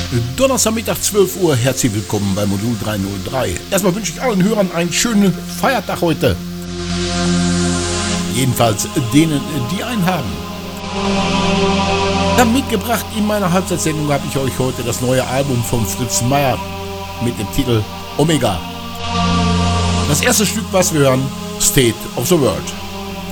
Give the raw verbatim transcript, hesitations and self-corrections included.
Donnerstagmittag zwölf Uhr, herzlich willkommen bei Modul dreihundertrei. Erstmal wünsche ich allen Hörern einen schönen Feiertag heute. Jedenfalls denen, die einen haben. Dann mitgebracht in meiner Halbzeitsendung habe ich euch heute das neue Album von Fritz Meier mit dem Titel Omega. Das erste Stück, was wir hören, State of the World.